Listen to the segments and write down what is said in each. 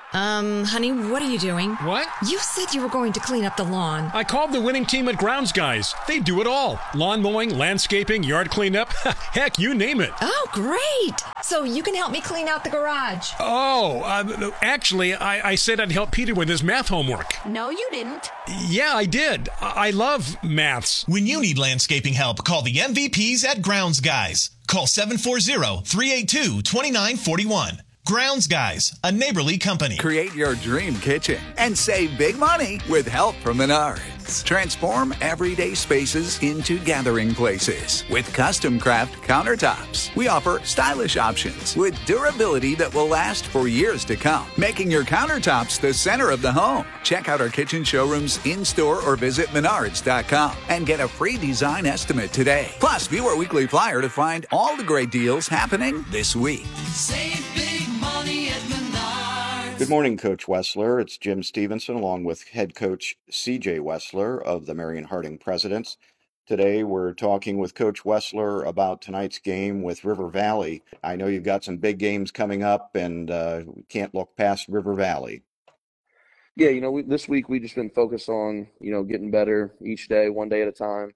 Honey, what are you doing? What? You said you were going to clean up the lawn. I called the winning team at Grounds Guys. They do it all. Lawn mowing, landscaping, yard cleanup. Heck, you name it. Oh, great. So you can help me clean out the garage. Actually, I said I'd help Peter with his math homework. No, you didn't. Yeah, I did. I love maths. When you need landscaping help, call the MVPs at Grounds Guys. Call 740-382-2941. Grounds Guys, a neighborly company. Create your dream kitchen and save big money with help from Menards. Transform everyday spaces into gathering places with custom craft countertops. We offer stylish options with durability that will last for years to come, making your countertops the center of the home. Check out our kitchen showrooms in-store or visit menards.com and get a free design estimate today. Plus, view our weekly flyer to find all the great deals happening this week. Save big money at Menards. Good morning, Coach Wessler. It's Jim Stevenson along with head coach C.J. Wessler of the Marion Harding Presidents. Today, we're talking with Coach Wessler about tonight's game with River Valley. I know you've got some big games coming up, and we can't look past River Valley. Yeah, this week we just been focused on, getting better each day, one day at a time.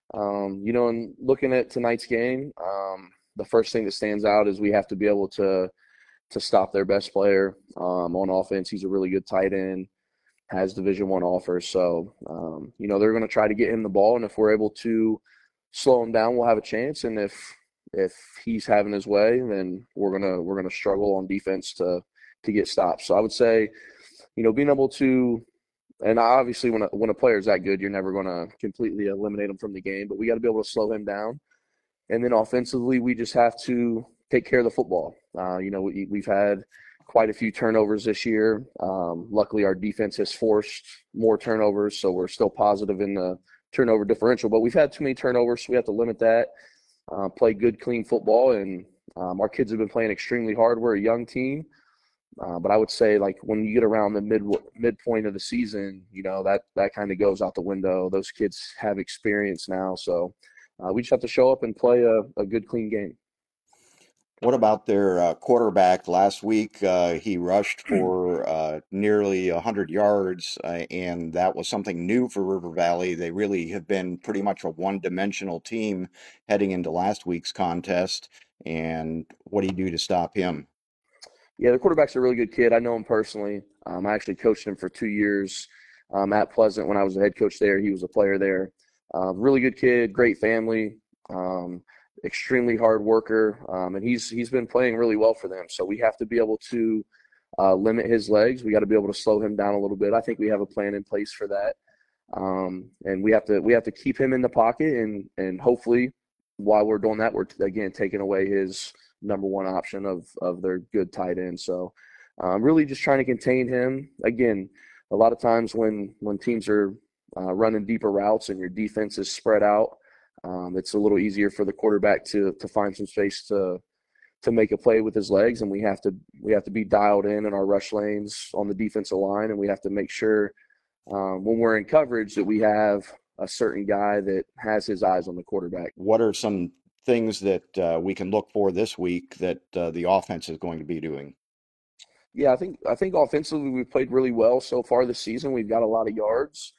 And looking at tonight's game, the first thing that stands out is we have to be able to stop their best player on offense. He's a really good tight end, has Division I offers. So, they're going to try to get him the ball, and if we're able to slow him down, we'll have a chance. And if he's having his way, then we're gonna struggle on defense to get stops. So I would say, being able to, and obviously when a player's that good, you're never going to completely eliminate him from the game, but we got to be able to slow him down. And then offensively, we just have to take care of the football. We've had quite a few turnovers this year. Luckily, our defense has forced more turnovers, so we're still positive in the turnover differential. But we've had too many turnovers, so we have to limit that, play good, clean football. And our kids have been playing extremely hard. We're a young team. But I would say, like, when you get around the midpoint of the season, that kind of goes out the window. Those kids have experience now, so we just have to show up and play a good, clean game. What about their quarterback? Last week, he rushed for nearly 100 yards, and that was something new for River Valley. They really have been pretty much a one-dimensional team heading into last week's contest. And what do you do to stop him? Yeah, the quarterback's a really good kid. I know him personally. I actually coached him for 2 years at Pleasant when I was the head coach there. He was a player there. Really good kid, great family, extremely hard worker, and he's been playing really well for them. So we have to be able to limit his legs. We got to be able to slow him down a little bit. I think we have a plan in place for that, and we have to keep him in the pocket, and hopefully while we're doing that, we're again taking away his number one option of their good tight end. So really just trying to contain him. Again, a lot of times when teams are running deeper routes and your defense is spread out, it's a little easier for the quarterback to find some space to make a play with his legs, and we have to be dialed in our rush lanes on the defensive line, and we have to make sure when we're in coverage that we have a certain guy that has his eyes on the quarterback. What are some things that we can look for this week that the offense is going to be doing? Yeah, I think offensively we've played really well so far this season. We've got a lot of yards,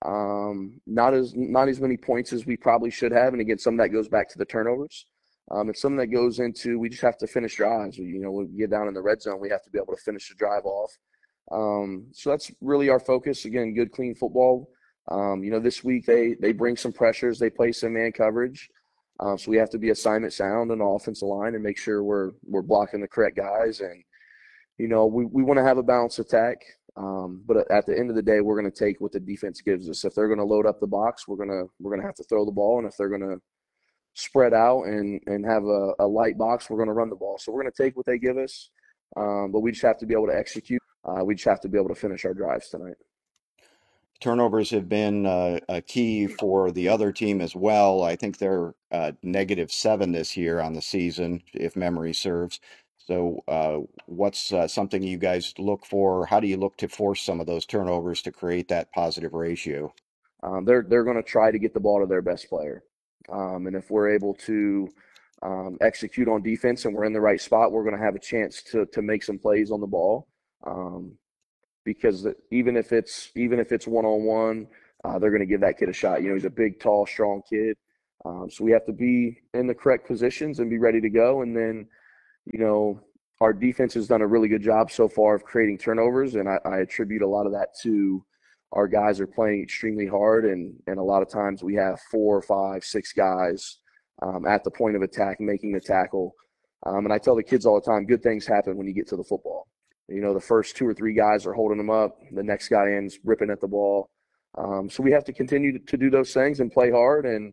not as many points as we probably should have, and again, some of that goes back to the turnovers. And some of that goes into we just have to finish drives. When we get down in the red zone, we have to be able to finish the drive off. So that's really our focus. Again, good, clean football. This week they bring some pressures. They play some man coverage. So we have to be assignment sound on the offensive line and make sure we're blocking the correct guys. And, we want to have a balanced attack. But at the end of the day, we're going to take what the defense gives us. If they're going to load up the box, we're going to have to throw the ball. And if they're going to spread out and have a light box, we're going to run the ball. So we're going to take what they give us. But we just have to be able to execute. We just have to be able to finish our drives tonight. Turnovers have been a key for the other team as well. I think they're -7 this year on the season, if memory serves. So what's something you guys look for? How do you look to force some of those turnovers to create that positive ratio? They're going to try to get the ball to their best player. And if we're able to execute on defense and we're in the right spot, we're going to have a chance to make some plays on the ball. because even if it's one-on-one, they're going to give that kid a shot. He's a big, tall, strong kid. So we have to be in the correct positions and be ready to go. And then, our defense has done a really good job so far of creating turnovers, and I attribute a lot of that to our guys are playing extremely hard, and a lot of times we have 4, 5, 6 guys at the point of attack making the tackle. And I tell the kids all the time, good things happen when you get to the football. The first 2 or 3 guys are holding them up. The next guy ends ripping at the ball. So we have to continue to do those things and play hard. And,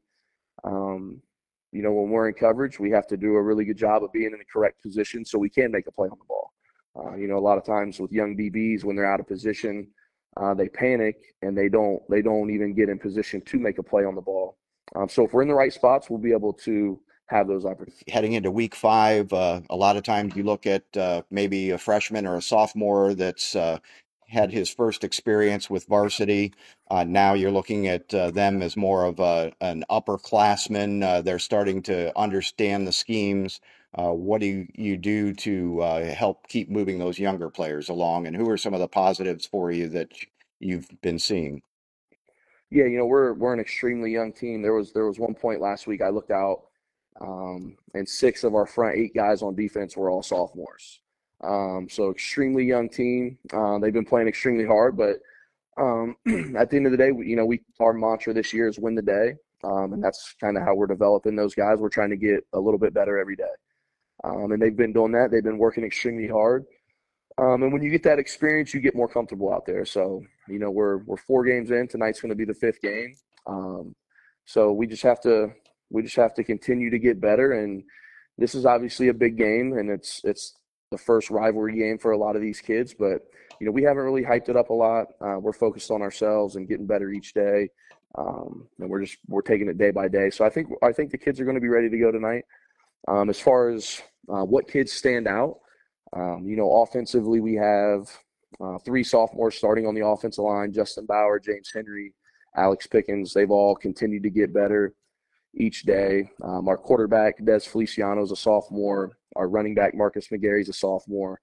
when we're in coverage, we have to do a really good job of being in the correct position so we can make a play on the ball. A lot of times with young DBs, when they're out of position, they panic and they don't even get in position to make a play on the ball. So if we're in the right spots, we'll be able to have those opportunities. Heading into week 5, a lot of times you look at maybe a freshman or a sophomore that's had his first experience with varsity. Now you're looking at them as more of an upperclassman. They're starting to understand the schemes. What do you do to help keep moving those younger players along? And who are some of the positives for you that you've been seeing? Yeah, we're an extremely young team. There was one point last week I looked out, and 6 of our front 8 guys on defense were all sophomores. So extremely young team. They've been playing extremely hard, but at the end of the day, our mantra this year is win the day, and that's kind of how we're developing those guys. We're trying to get a little bit better every day, and they've been doing that. They've been working extremely hard, and when you get that experience, you get more comfortable out there. So we're 4 games in. Tonight's going to be the 5th game, so we just have to continue to get better. And this is obviously a big game, and it's the first rivalry game for a lot of these kids, but we haven't really hyped it up a lot. We're focused on ourselves and getting better each day, and we're taking it day by day. So I think the kids are going to be ready to go tonight. As far as what kids stand out, offensively we have 3 sophomores starting on the offensive line: Justin Bauer, James Henry, Alex Pickens. They've all continued to get better each day. Our quarterback, Des Feliciano, is a sophomore. Our running back, Marcus McGarry, is a sophomore.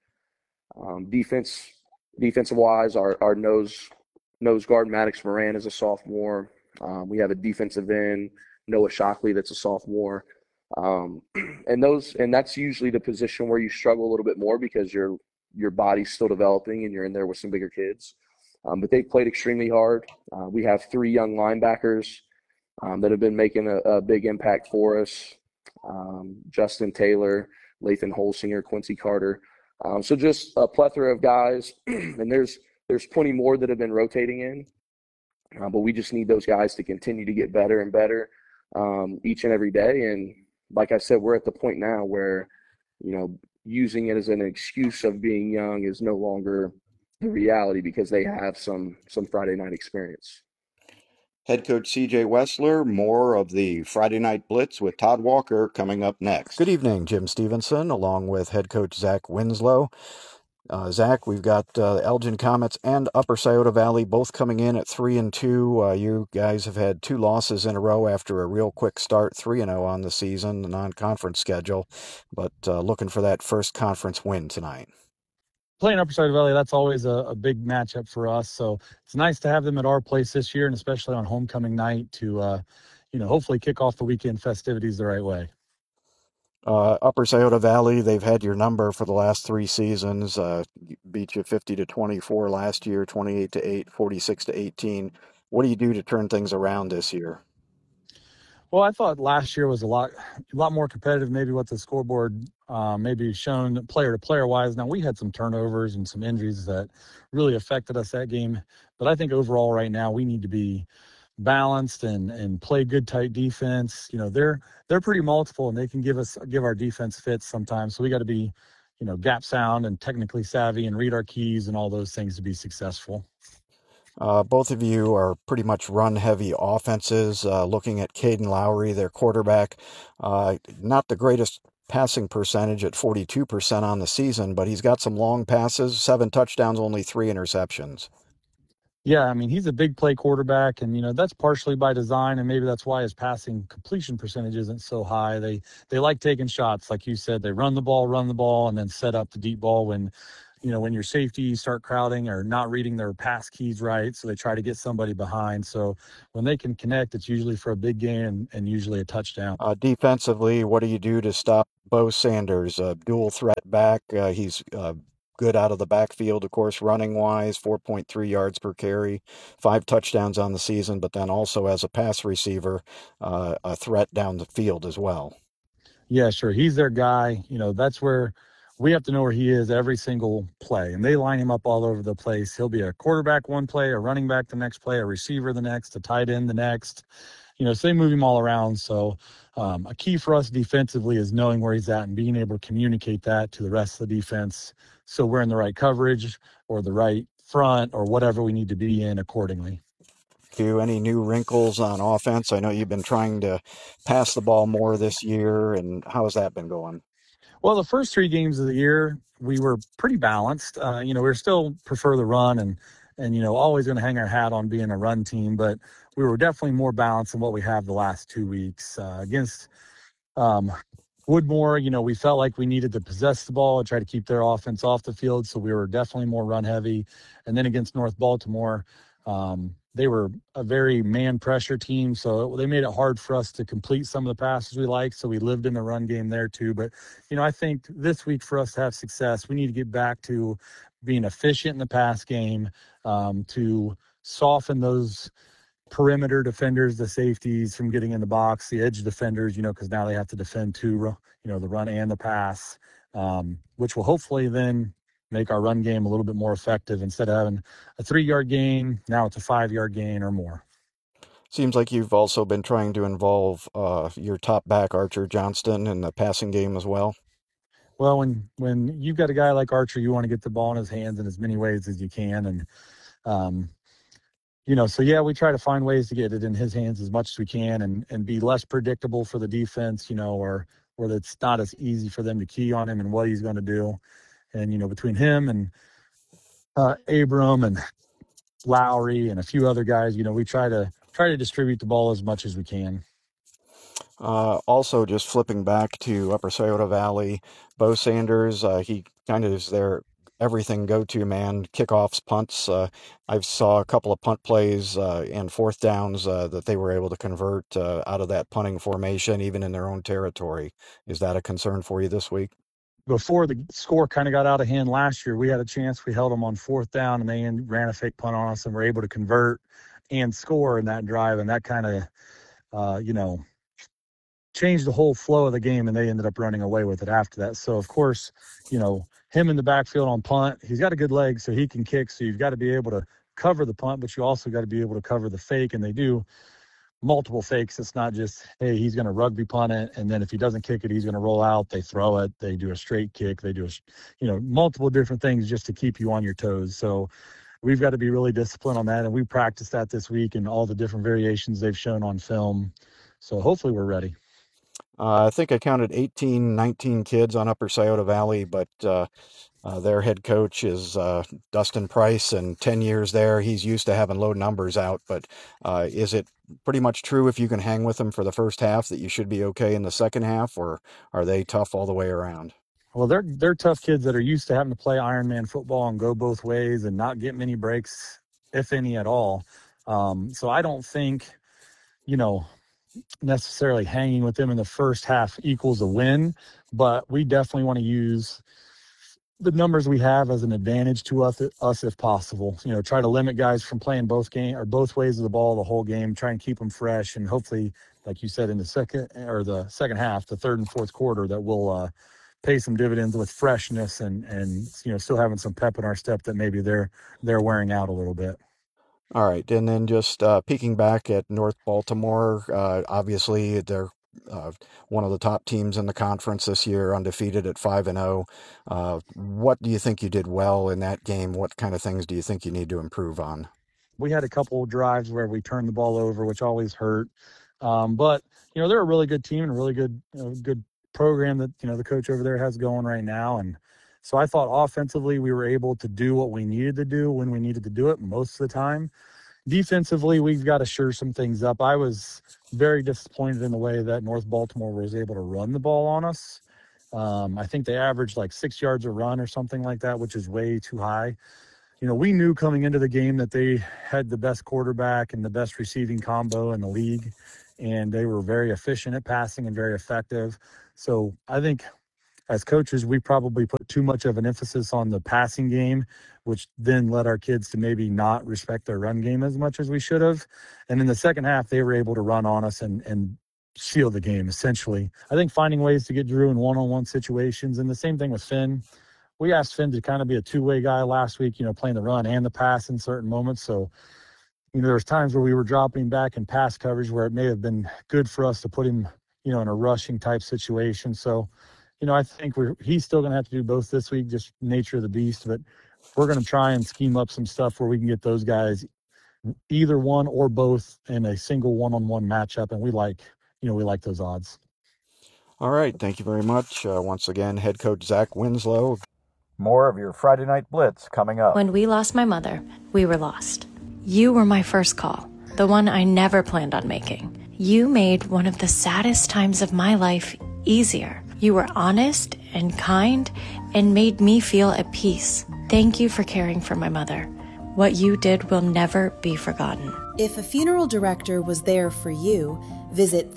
Defensive-wise, our nose guard, Maddox Moran, is a sophomore. We have a defensive end, Noah Shockley, that's a sophomore. And that's usually the position where you struggle a little bit more because your body's still developing and you're in there with some bigger kids. But they played extremely hard. We have 3 young linebackers that have been making a big impact for us. Justin Taylor, Lathan Holsinger, Quincy Carter. So just a plethora of guys, and there's plenty more that have been rotating in, but we just need those guys to continue to get better and better each and every day. And like I said, we're at the point now where, using it as an excuse of being young is no longer the reality because they have some Friday night experience. Head coach C.J. Wessler, more of the Friday Night Blitz with Todd Walker coming up next. Good evening, Jim Stevenson, along with head coach Zach Winslow. Zach, we've got Elgin Comets and Upper Scioto Valley both coming in at 3-2. You guys have had 2 losses in a row after a real quick start, 3-0 on the season, the non-conference schedule, but looking for that first conference win tonight. Playing Upper Scioto Valley, that's always a big matchup for us. So it's nice to have them at our place this year, and especially on homecoming night to, hopefully kick off the weekend festivities the right way. Upper Scioto Valley, they've had your number for the last 3 seasons. Beat you 50-24 last year, 28-8, 46-18. What do you do to turn things around this year? Well, I thought last year was a lot more competitive, maybe what the scoreboard maybe shown player to player wise. Now we had some turnovers and some injuries that really affected us that game. But I think overall right now we need to be balanced and play good tight defense. They're pretty multiple and they can give our defense fits sometimes. So we got to be, gap sound and technically savvy and read our keys and all those things to be successful. Both of you are pretty much run-heavy offenses. Looking at Caden Lowry, their quarterback, not the greatest passing percentage at 42% on the season, but he's got some long passes, 7 touchdowns, only 3 interceptions. Yeah, I mean, he's a big play quarterback, and, that's partially by design, and maybe that's why his passing completion percentage isn't so high. They like taking shots. Like you said, they run the ball, and then set up the deep ball when when your safeties start crowding or not reading their pass keys right, so they try to get somebody behind. So when they can connect, it's usually for a big gain and usually a touchdown. Defensively, what do you do to stop Bo Sanders? Dual threat back. He's good out of the backfield, of course, running-wise, 4.3 yards per carry, 5 touchdowns on the season, but then also as a pass receiver, a threat down the field as well. Yeah, sure. He's their guy. That's where we have to know where he is every single play. And they line him up all over the place. He'll be a quarterback one play, a running back the next play, a receiver the next, a tight end the next. So they move him all around. So a key for us defensively is knowing where he's at and being able to communicate that to the rest of the defense so we're in the right coverage or the right front or whatever we need to be in accordingly. Any new wrinkles on offense? I know you've been trying to pass the ball more this year, and how has that been going? Well, the first 3 games of the year, we were pretty balanced. We still prefer the run and always going to hang our hat on being a run team, but we were definitely more balanced than what we have the last 2 weeks. Against Woodmore, we felt like we needed to possess the ball and try to keep their offense off the field, so we were definitely more run heavy. And then against North Baltimore, they were a very man pressure team, so they made it hard for us to complete some of the passes we liked, so we lived in the run game there too. But, I think this week for us to have success, we need to get back to being efficient in the pass game, to soften those perimeter defenders, the safeties from getting in the box, the edge defenders, because now they have to defend too, the run and the pass, which will hopefully then make our run game a little bit more effective. Instead of having a 3-yard gain, now it's a 5-yard gain or more. Seems like you've also been trying to involve your top back, Archer Johnston, in the passing game as well. Well, when you've got a guy like Archer, you want to get the ball in his hands in as many ways as you can. And, we try to find ways to get it in his hands as much as we can and be less predictable for the defense, or it's not as easy for them to key on him and what he's going to do. And, between him and Abram and Lowry and a few other guys, we try to distribute the ball as much as we can. Also, just flipping back to Upper Scioto Valley, Bo Sanders, he kind of is their everything go-to man, kickoffs, punts. I saw a couple of punt plays and fourth downs that they were able to convert out of that punting formation, even in their own territory. Is that a concern for you this week? Before the score kind of got out of hand last year, we had a chance. We held them on 4th down, and they ran a fake punt on us, and were able to convert and score in that drive, and that kind of, changed the whole flow of the game, and they ended up running away with it after that. So, of course, him in the backfield on punt, he's got a good leg, so he can kick, so you've got to be able to cover the punt, but you also got to be able to cover the fake, and they do multiple fakes. It's not just, hey, he's going to rugby punt it, and then if he doesn't kick it, he's going to roll out. They throw it. They do a straight kick. They do, multiple different things just to keep you on your toes. So we've got to be really disciplined on that, and we practiced that this week and all the different variations they've shown on film. So hopefully we're ready. I think I counted 19 kids on Upper Scioto Valley, but their head coach is Dustin Price, and 10 years there. He's used to having low numbers out, but is it pretty much true if you can hang with them for the first half that you should be okay in the second half, or are they tough all the way around? Well, they're tough kids that are used to having to play Ironman football and go both ways and not get many breaks, if any at all. So I don't think, necessarily hanging with them in the first half equals a win, but we definitely want to use the numbers we have as an advantage to us if possible. Try to limit guys from playing both ways of the ball the whole game, try and keep them fresh, and hopefully, like you said, in the second half, the third and fourth quarter, that will pay some dividends with freshness and still having some pep in our step that maybe they're wearing out a little bit. All right, and then just peeking back at North Baltimore, obviously they're one of the top teams in the conference this year, undefeated at 5-0. What do you think you did well in that game? What kind of things do you think you need to improve on? We had a couple of drives where we turned the ball over, which always hurt. But they're a really good team and a really good good program that the coach over there has going right now. And so I thought offensively we were able to do what we needed to do when we needed to do it most of the time. Defensively, we've got to shore some things up. I was very disappointed in the way that North Baltimore was able to run the ball on us. I think they averaged like 6 yards a run or something like that, which is way too high. We knew coming into the game that they had the best quarterback and the best receiving combo in the league, and they were very efficient at passing and very effective. So I think as coaches, we probably put too much of an emphasis on the passing game, which then led our kids to maybe not respect their run game as much as we should have. And in the second half, they were able to run on us and seal the game, essentially. I think finding ways to get Drew in one-on-one situations, and the same thing with Finn. We asked Finn to kind of be a two-way guy last week, playing the run and the pass in certain moments. So, there was times where we were dropping back in pass coverage where it may have been good for us to put him, in a rushing type situation. So, I think he's still going to have to do both this week, just nature of the beast. But we're going to try and scheme up some stuff where we can get those guys either one or both in a single one-on-one matchup. And we like those odds. All right. Thank you very much. Once again, head coach Zach Winslow. More of your Friday Night Blitz coming up. When we lost my mother, we were lost. You were my first call, the one I never planned on making. You made one of the saddest times of my life easier. You were honest and kind and made me feel at peace. Thank you for caring for my mother. What you did will never be forgotten. If a funeral director was there for you, visit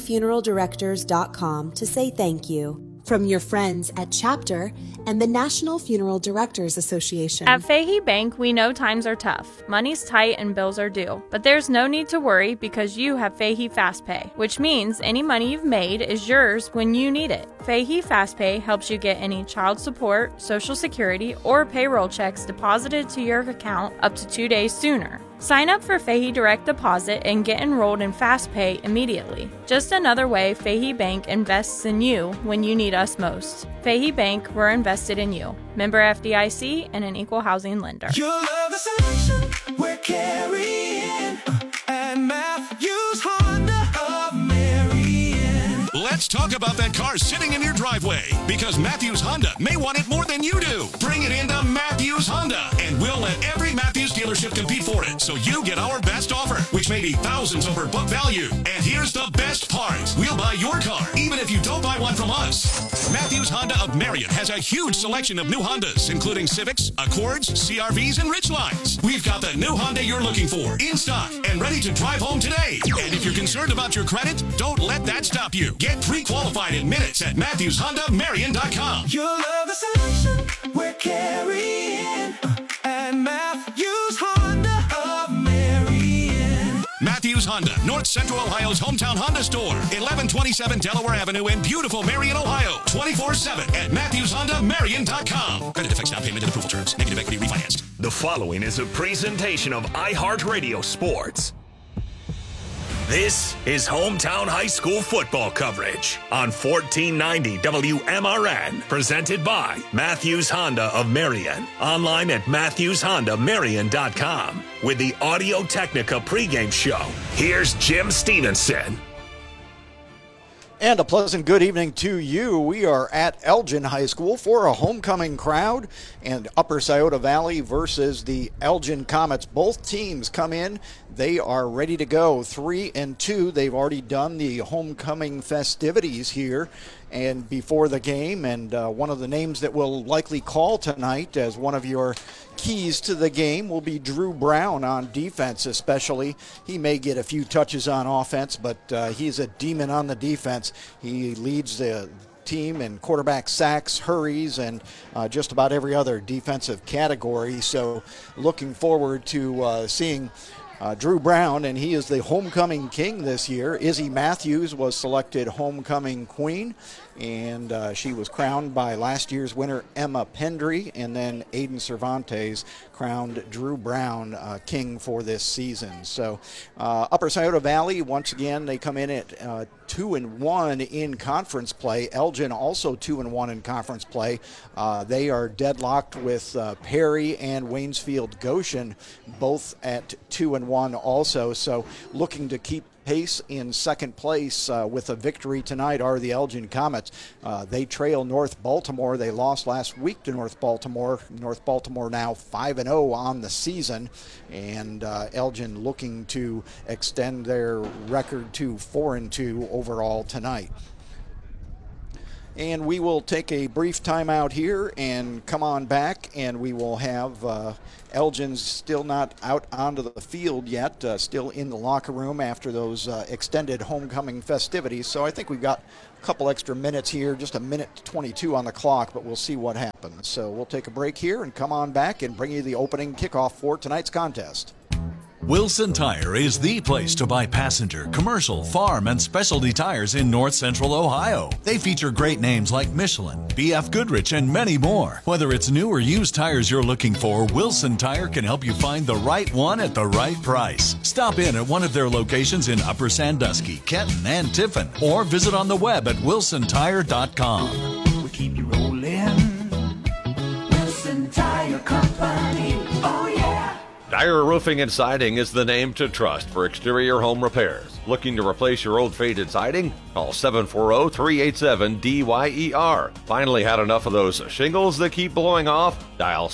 thankyoufuneraldirectors.com to say thank you. From your friends at Chapter and the National Funeral Directors Association. At Fahey Bank, we know times are tough. Money's tight and bills are due. But there's no need to worry because you have Fahey FastPay, which means any money you've made is yours when you need it. Fahey FastPay helps you get any child support, Social Security, or payroll checks deposited to your account up to 2 days sooner. Sign up for Fahey Direct Deposit and get enrolled in FastPay immediately. Just another way Fahey Bank invests in you when you need us most. Fahey Bank, we're invested in you. Member FDIC and an equal housing lender. You love the selection we're carrying and Matthews Honda of Marion. Let's talk about that car sitting in your driveway, because Matthews Honda may want it more than you do. Bring it into Matthews Honda, and we'll let every Matthews dealership compete for it, so you get our best offer, which may be thousands over book value. And here's the best part. We'll buy your car, even if you don't buy one from us. Matthews Honda of Marion has a huge selection of new Hondas, including Civics, Accords, CRVs, and Ridgelines. We've got the new Honda you're looking for in stock and ready to drive home today. And if you're concerned about your credit, don't let that stop you. Get pre-qualified in minutes at MatthewsHondaMarion.com. You love the selection we're carrying and Matthews Honda of Marion. Matthews Honda, North Central Ohio's hometown Honda store, 1127 Delaware Avenue in beautiful Marion, Ohio. 24/7 at MatthewsHondaMarion.com. Credit affects down payment and approval terms. Negative equity refinanced. The following is a presentation of iHeartRadio Sports. This is hometown high school football coverage on 1490 WMRN, presented by Matthews Honda of Marion. Online at MatthewsHondaMarion.com. With the Audio Technica pregame show, here's Jim Stevenson. And a pleasant good evening to you. We are at Elgin High School for a homecoming crowd and Upper Scioto Valley versus the Elgin Comets. Both teams come in. They are ready to go. 3-2. They've already done the homecoming festivities here and before the game. And one of the names that we'll likely call tonight as one of your keys to the game will be Drew Brown on defense especially. He may get a few touches on offense, but he's a demon on the defense. He leads the team in quarterback sacks, hurries, and just about every other defensive category. So looking forward to seeing Drew Brown, and he is the homecoming king this year. Izzy Matthews was selected homecoming queen, and she was crowned by last year's winner Emma Pendry, and then Aiden Cervantes crowned Drew Brown king for this season. So Upper Scioto Valley, once again, they come in at 2-1 in conference play. Elgin also 2-1 in conference play. They are deadlocked with Perry and Waynesfield Goshen, both at 2-1 also. So looking to keep pace in second place with a victory tonight are the Elgin Comets. They trail North Baltimore. They lost last week to North Baltimore. North Baltimore now 5-0 on the season, and Elgin looking to extend their record to 4-2 overall tonight. And we will take a brief timeout here and come on back, and we will have Elgin's still not out onto the field yet, still in the locker room after those extended homecoming festivities. So I think we've got a couple extra minutes here, just a minute 22 on the clock, but we'll see what happens. So we'll take a break here and come on back and bring you the opening kickoff for tonight's contest. Wilson Tire is the place to buy passenger, commercial, farm, and specialty tires in North Central Ohio. They feature great names like Michelin, BF Goodrich, and many more. Whether it's new or used tires you're looking for, Wilson Tire can help you find the right one at the right price. Stop in at one of their locations in Upper Sandusky, Kenton, and Tiffin, or visit on the web at wilsontire.com. We keep you rolling. Wilson Tire Company. Oh, yeah. Dyer Roofing and Siding is the name to trust for exterior home repairs. Looking to replace your old faded siding? Call 740-387-DYER. Finally had enough of those shingles that keep blowing off? Dial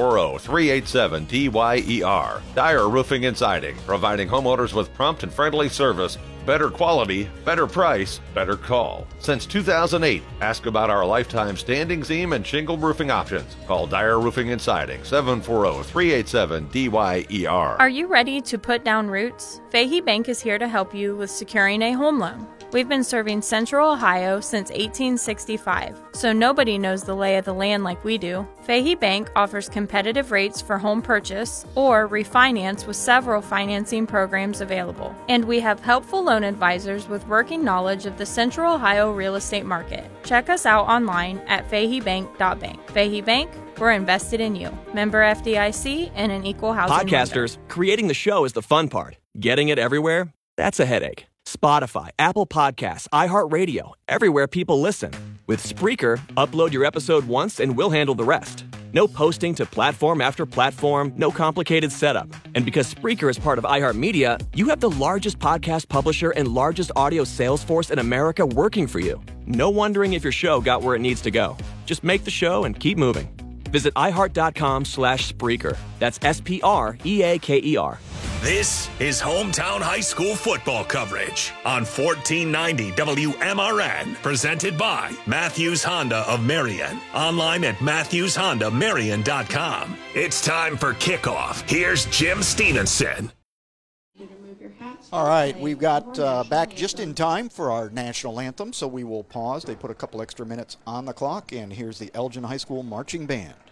740-387-DYER. Dyer Roofing and Siding, providing homeowners with prompt and friendly service. Better quality, better price, better call. Since 2008, ask about our lifetime standing seam and shingle roofing options. Call Dyer Roofing and Siding, 740-387-DYER. Are you ready to put down roots? Fahey Bank is here to help you with securing a home loan. We've been serving Central Ohio since 1865, so nobody knows the lay of the land like we do. Fahey Bank offers competitive rates for home purchase or refinance with several financing programs available. And we have helpful loan advisors with working knowledge of the Central Ohio real estate market. Check us out online at faheybank.bank. Fahey Bank, we're invested in you. Member FDIC and an equal housing Podcasters, lender. Creating the show is the fun part. Getting it everywhere? That's a headache. Spotify, Apple Podcasts, iHeartRadio, everywhere people listen. With Spreaker, upload your episode once and we'll handle the rest. No posting to platform after platform, no complicated setup. And because Spreaker is part of iHeartMedia, you have the largest podcast publisher and largest audio sales force in America working for you. No wondering if your show got where it needs to go. Just make the show and keep moving. Visit iHeart.com/Spreaker. That's SPREAKER. This is Hometown High School football coverage on 1490 WMRN, presented by Matthews Honda of Marion. Online at MatthewsHondaMarion.com. It's time for kickoff. Here's Jim Stevenson. All right, we've got back just in time for our national anthem, so we will pause. They put a couple extra minutes on the clock, and here's the Elgin High School Marching Band.